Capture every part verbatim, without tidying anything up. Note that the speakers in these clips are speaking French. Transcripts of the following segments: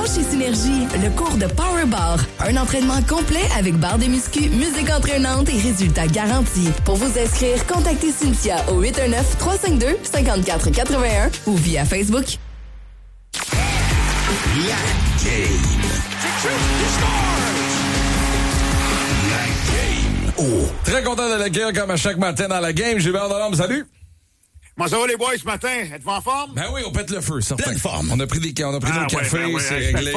chez Synergie, le cours de Power Bar. Un entraînement complet avec barre de muscu, musique entraînante et résultats garantis. Pour vous inscrire, contactez Cynthia au huit un neuf, trois cinq deux, cinq quatre huit un ou via Facebook. La game. La game. Oh. Très content de l'accueillir comme à chaque matin dans la game. J'ai bien de salut. Comment ça va les boys ce matin? Êtes-vous en forme? Ben oui, on pète le feu, certain. Pleine forme. On a pris des, on a pris ah, nos ouais, cafés, ben oui, c'est hey, réglé.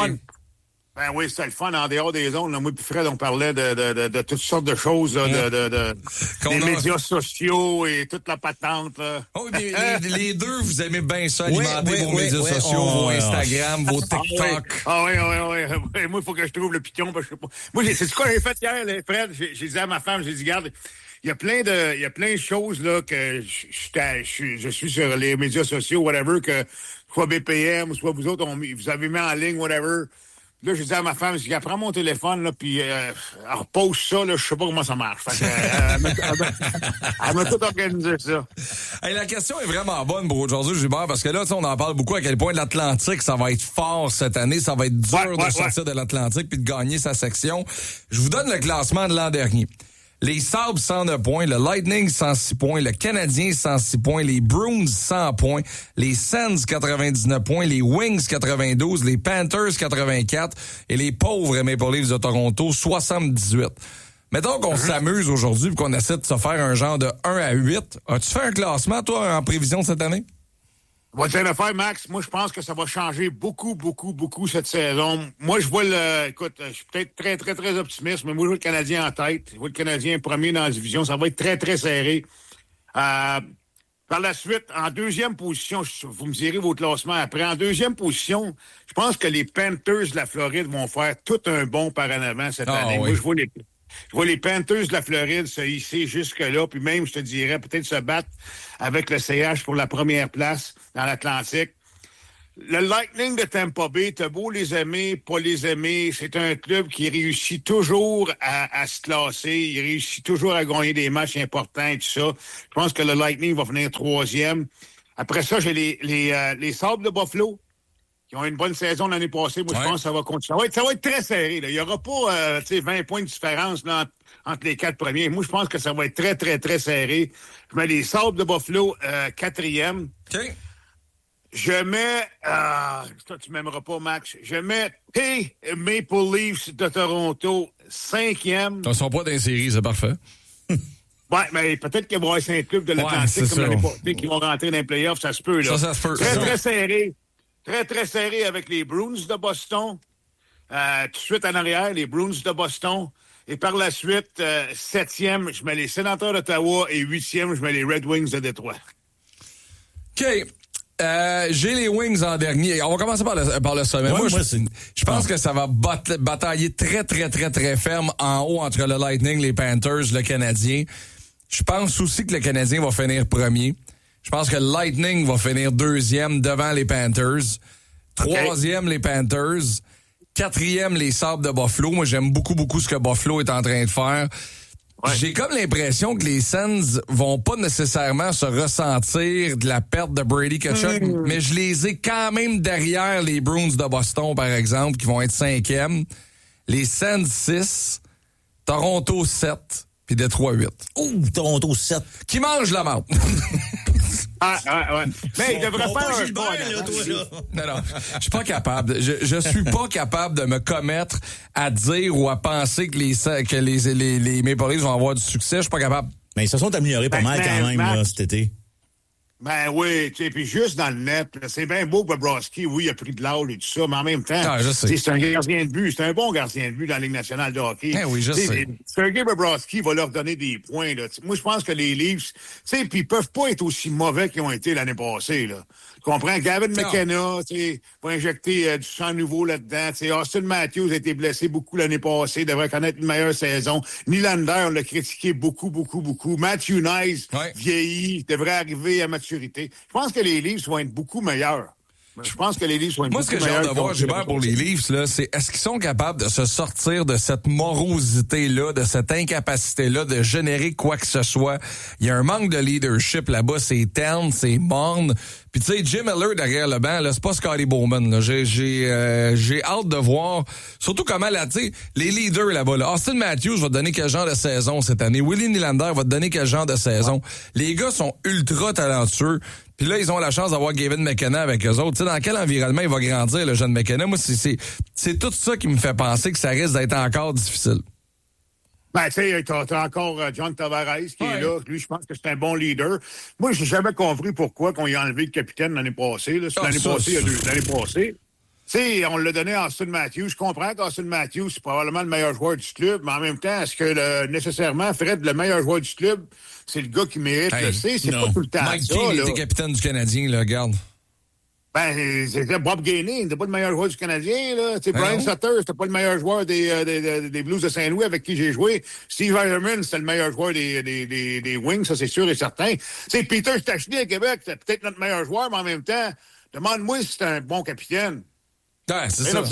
Ben oui, c'était le fun en dehors des zones. Là, moi et Fred, on parlait de, de, de, de toutes sortes de choses, là, de, de, de des a... médias sociaux et toute la patente. Là. Oh, mais les, les deux, vous aimez bien ça, alimenter oui, vos oui, médias oui, sociaux, on, vos on, Instagram, on... vos TikTok. Ah oui, ah oui, ah oui. Moi, il faut que je trouve le piton. Parce que je sais pas. Moi, c'est ce que j'ai fait hier, là, Fred. J'ai, j'ai dit à ma femme, j'ai dit, regarde, il y a plein de, il y a plein de choses là que je, je, je, je suis sur les médias sociaux, whatever, que soit B P M, soit vous autres, on, vous avez mis en ligne, whatever. Là, j'ai dit à ma femme, j'ai dit, prends mon téléphone, là, puis euh, elle repose ça, là, je sais pas comment ça marche. Fait que, euh, elle, m'a, elle, m'a, elle m'a tout organisé ça. Hey, la question est vraiment bonne pour aujourd'hui, Gilbert, parce que là, on en parle beaucoup à quel point l'Atlantique, ça va être fort cette année, ça va être dur ouais, de ouais, sortir ouais. de l'Atlantique puis de gagner sa section. Je vous donne le classement de l'an dernier. Les Sabres, cent neuf points. Le Lightning, cent six points. Le Canadien, cent six points. Les Bruins, cent points. Les Sens, quatre-vingt-dix-neuf points. Les Wings, quatre-vingt-douze. Les Panthers, quatre-vingt-quatre. Et les pauvres Maple Leafs de Toronto, soixante-dix-huit. Mettons qu'on mm-hmm. s'amuse aujourd'hui et qu'on essaie de se faire un genre de un à huit. As-tu fait un classement, toi, en prévision cette année? On va te le faire, Max. Moi, je pense que ça va changer beaucoup, beaucoup, beaucoup cette saison. Moi, je vois le... Écoute, je suis peut-être très, très, très optimiste, mais moi, je vois le Canadien en tête. Je vois le Canadien premier dans la division. Ça va être très, très serré. Euh, par la suite, en deuxième position, vous me direz vos classements après. En deuxième position, je pense que les Panthers de la Floride vont faire tout un bon par en avant cette ah, année. Oui. Moi, je vois les... Je vois les Panthers de la Floride se hisser jusque-là, puis même, je te dirais, peut-être se battre avec le C H pour la première place dans l'Atlantique. Le Lightning de Tampa Bay, t'as beau les aimer, pas les aimer, c'est un club qui réussit toujours à, à se classer, il réussit toujours à gagner des matchs importants et tout ça. Je pense que le Lightning va finir troisième. Après ça, j'ai les, les, euh, les Sabres de Buffalo, qui ont une bonne saison l'année passée. Moi, ouais. je pense que ça va continuer. Ça va être, ça va être très serré. Là. Il n'y aura pas euh, vingt points de différence là, entre, entre les quatre premiers. Moi, je pense que ça va être très, très, très serré. Je mets les Sabres de Buffalo euh, quatrième. OK. Je mets... Euh, toi, tu m'aimeras pas, Max. Je mets T Maple Leafs de Toronto cinquième. Ils ne sont pas dans les séries, c'est parfait. Ouais, mais peut-être qu'il va y avoir cinq clubs de l'Atlantique ouais, comme l'année passée qui vont rentrer dans les playoffs. Ça se peut, là. Ça, ça se peut. Très, ça. très serré. Très, très serré avec les Bruins de Boston. Euh, tout de suite en arrière, les Bruins de Boston. Et par la suite, euh, septième, je mets les Sénateurs d'Ottawa et huitième, je mets les Red Wings de Détroit. OK. Euh, j'ai les Wings en dernier. On va commencer par le, par le sommet. Ouais, moi, moi, je, je pense ah. que ça va bat- batailler très, très, très, très ferme en haut entre le Lightning, les Panthers, le Canadien. Je pense aussi que le Canadien va finir premier. Je pense que le Lightning va finir deuxième devant les Panthers. Troisième, okay. les Panthers. Quatrième, les Sabres de Buffalo. Moi, j'aime beaucoup, beaucoup ce que Buffalo est en train de faire. Ouais. J'ai comme l'impression que les Sens vont pas nécessairement se ressentir de la perte de Brady Tkachuk, mmh. mais je les ai quand même derrière les Bruins de Boston, par exemple, qui vont être cinquième. Les Sens six, Toronto sept, puis Détroit huit. Ouh, Toronto sept. Qui mange la menthe? Ah, ouais, ouais. Mais il devrait faire un Gilbert, pas, là, toi, là. Non, non. Je suis pas capable. Je, je suis pas capable de me commettre à dire ou à penser que les, que les, les, les Maple Leafs vont avoir du succès. Je suis pas capable. Mais ils se sont améliorés pas ben, mal ben, quand même, Max, là, cet été. Ben oui, tu sais, puis juste dans le net, là, c'est bien beau Bobrovsky, oui, il a pris de l'âge et tout ça, mais en même temps, ah, je sais. c'est un gardien de but, c'est un bon gardien de but dans la Ligue nationale de hockey. Ben oui, je t'sais, sais. Sergei Bobrovsky va leur donner des points, là. T'sais, moi, je pense que les Leafs, tu sais, puis ils peuvent pas être aussi mauvais qu'ils ont été l'année passée, là. Tu comprends? Gavin McKenna, tu sais, va injecter euh, du sang nouveau là-dedans. T'sais, Austin Matthews a été blessé beaucoup l'année passée, devrait connaître une meilleure saison. Nylander, on l'a critiqué beaucoup, beaucoup, beaucoup. Matthew Nice, ouais. vieilli, devrait arriver à maturité. Je pense que les Leafs vont être beaucoup meilleurs. Je pense que les Leafs sont Moi, ce que j'ai hâte de voir, Gilbert, pour les Leafs, là, c'est est-ce qu'ils sont capables de se sortir de cette morosité-là, de cette incapacité-là de générer quoi que ce soit. Il y a un manque de leadership là-bas, c'est terne, c'est morne. Puis tu sais, Jim Miller derrière le banc, là, c'est pas Scotty Bowman. Là. J'ai j'ai euh, j'ai hâte de voir, surtout comment là, tu sais, les leaders là-bas. Là. Austin Matthews va te donner quel genre de saison cette année. Willie Nylander va te donner quel genre de saison. Ouais. Les gars sont ultra talentueux. Puis là, ils ont la chance d'avoir Gavin McKenna avec eux autres. Tu sais, dans quel environnement il va grandir, le jeune McKenna? Moi, c'est c'est c'est tout ça qui me fait penser que ça risque d'être encore difficile. Ben, tu sais, t'as, t'as encore uh, John Tavares qui ouais. est là. Lui, je pense que c'est un bon leader. Moi, j'ai jamais compris pourquoi qu'on y a enlevé le capitaine l'année passée. Là. C'est oh, l'année ça, passée, il y a deux, l'année passée. Tu sais, on l'a donné à Austin Matthews. Je comprends qu'Austin Matthews, c'est probablement le meilleur joueur du club, mais en même temps, est-ce que le, nécessairement, Fred, le meilleur joueur du club, c'est le gars qui mérite hey, le C? C'est non. pas tout le temps Mike ça. King là. était capitaine du Canadien, là, regarde. Ben, c'était Bob Gainey, il n'était pas le meilleur joueur du Canadien, là. Tu sais, Brian Sutter, c'était pas le meilleur joueur des, euh, des, des, des Blues de Saint-Louis avec qui j'ai joué. Steve Yzerman, c'était le meilleur joueur des, des, des, des Wings, ça c'est sûr et certain. Tu sais, Peter Stachny à Québec, c'était peut-être notre meilleur joueur, mais en même temps, demande-moi si c'est un bon capitaine. Ouais, c'est ça.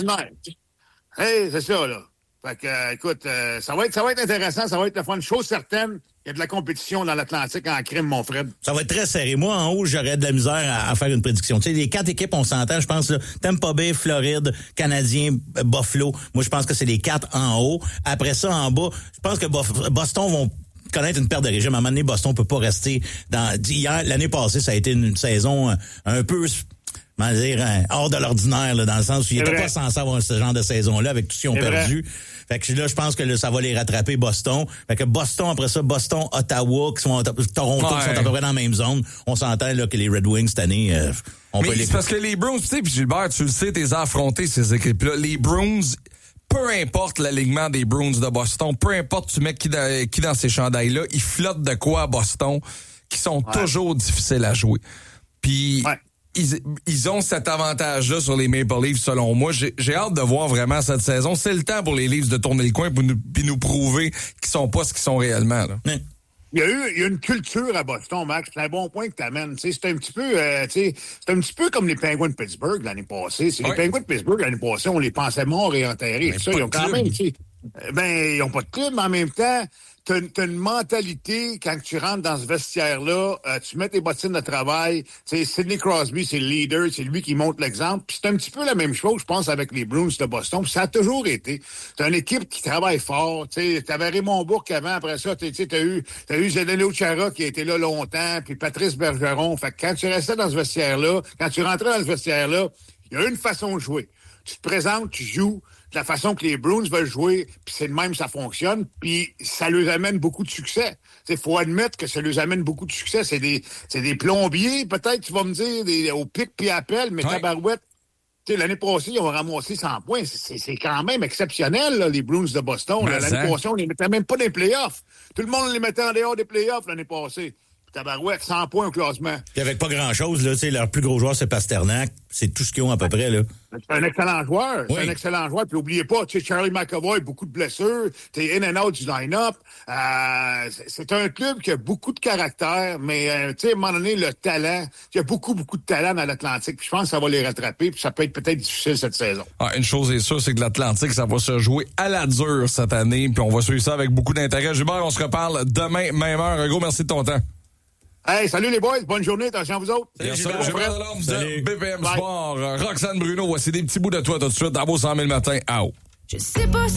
Hey, c'est ça, là. Fait que, euh, écoute, euh, ça va être, ça va être intéressant, ça va être la fun. Chose certaine, il y a de la compétition dans l'Atlantique en crime, mon Fred. Ça va être très serré. Moi, en haut, j'aurais de la misère à, à faire une prédiction. Tu sais, les quatre équipes, on s'entend, je pense, là, Tampa Bay, Floride, Canadien, Buffalo. Moi, je pense que c'est les quatre en haut. Après ça, en bas, je pense que Boston vont connaître une perte de régime. À un moment donné, Boston peut pas rester dans... Hier, l'année passée, ça a été une saison un peu... comment dire, hein, hors de l'ordinaire, là, dans le sens où ils n'étaient pas censés avoir ce genre de saison-là avec tout ce qu'ils ont C'est perdu. Vrai. Fait que là, je pense que là, ça va les rattraper, Boston. Fait que Boston, après ça, Boston, Ottawa, qui sont Toronto, ouais. qui sont à peu près dans la même zone. On s'entend là que les Red Wings, cette année, euh, on Mais peut les... c'est parce que les Bruins, tu sais, puis Gilbert, tu le sais, t'es affronté ces équipes-là. Les Bruins... Peu importe l'alignement des Bruins de Boston, peu importe tu mets qui dans, qui dans ces chandails-là, ils flottent de quoi à Boston qui sont ouais. toujours difficiles à jouer. Puis ouais. ils, ils ont cet avantage-là sur les Maple Leafs, selon moi. J'ai, j'ai hâte de voir vraiment cette saison. C'est le temps pour les Leafs de tourner le coin puis nous, puis nous prouver qu'ils sont pas ce qu'ils sont réellement. Là. Ouais. Il y a eu il y a une culture à Boston, Max. C'est un bon point que tu amènes. C'est un petit peu euh, c'est un petit peu comme les Penguins de Pittsburgh l'année passée. C'est, ouais. Les Penguins de Pittsburgh l'année passée, on les pensait morts et enterrés. Ça, ils ont quand même, ben, ils ont pas de club, mais en même temps, t'as, t'as une mentalité, quand tu rentres dans ce vestiaire-là, euh, tu mets tes bottines de travail. T'sais, Sidney Crosby, c'est le leader, c'est lui qui montre l'exemple. Puis c'est un petit peu la même chose, je pense, avec les Bruins de Boston. Puis ça a toujours été. T'as une équipe qui travaille fort. T'sais, t'avais Raymond Bourque avant, après ça, t'sais, t'as eu t'as eu Zdeno Chara qui a été là longtemps, puis Patrice Bergeron. Fait que quand tu restais dans ce vestiaire-là, quand tu rentrais dans ce vestiaire-là, il y a une façon de jouer. Tu te présentes, tu joues de la façon que les Bruins veulent jouer, puis c'est de même ça fonctionne, puis ça leur amène beaucoup de succès. Il faut admettre que ça leur amène beaucoup de succès. C'est des c'est des plombiers, peut-être, tu vas me dire, des, au pic puis appel, mais ouais. tabarouette. L'année passée, ils ont ramassé cent points. C'est, c'est quand même exceptionnel, là, les Bruins de Boston. Là. L'année ça. passée, on les mettait même pas dans les playoffs. Tout le monde les mettait en dehors des playoffs l'année passée. Tabarouette, cent points au classement. Puis avec pas grand-chose, là, tu sais, leur plus gros joueur, c'est Pasternak. C'est tout ce qu'ils ont à peu près, là. C'est un excellent oueur. Oui. C'est un excellent joueur. Puis oubliez pas, tu sais, Charlie McAvoy, beaucoup de blessures. T'es in and out du line-up. Euh, c'est un club qui a beaucoup de caractère, mais, euh, tu sais, à un moment donné, le talent, il y a beaucoup, beaucoup de talent dans l'Atlantique. Puis je pense que ça va les rattraper. Puis ça peut être peut-être difficile cette saison. Ah, une chose est sûre, c'est que l'Atlantique, ça va se jouer à la dure cette année. Puis on va suivre ça avec beaucoup d'intérêt. Gilbert, on se reparle demain, même heure. Un gros merci de ton temps. Hey, salut les boys, bonne journée, attention à vous autres. Salut, Gilbert Delorme de B P M Sport. Roxane Bruno, voici des petits bouts de toi tout de suite dans vos cent mille matins. Out. Je sais pas si